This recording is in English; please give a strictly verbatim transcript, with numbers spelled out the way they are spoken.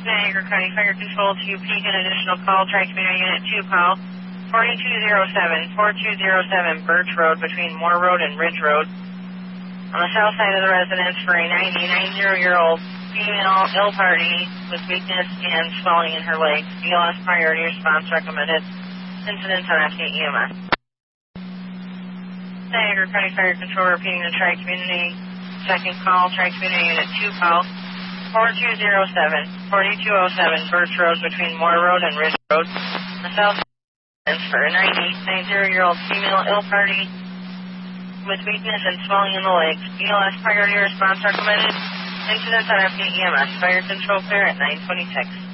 Niagara County Fire Control to Pekin, additional call, Tri-Community Unit two call, forty-two oh seven, forty-two oh seven Birch Road between Moore Road and Ridge Road. On the south side of the residence for a ninety-nine-year-old female ill party with weakness and swelling in her legs. B L S priority response recommended. Incidents on F K E M S. Niagara County Fire Control repeating the Tri-Community second call, Tri-Community Unit two call, forty-two oh seven, forty-two oh seven Birch Road between Moore Road and Ridge Road. On the south side for a ninety-nine-year-old female ill party with weakness and swelling in the legs. B L S priority response recommended. Incidents on F K E M S. Fire control clear at nine twenty-six.